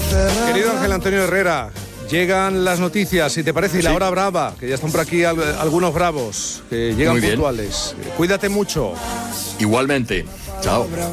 Querido Ángel Antonio Herrera, llegan las noticias, si te parece, y la hora brava, que ya están por aquí algunos bravos, que llegan puntuales. Cuídate mucho. Igualmente. Chao.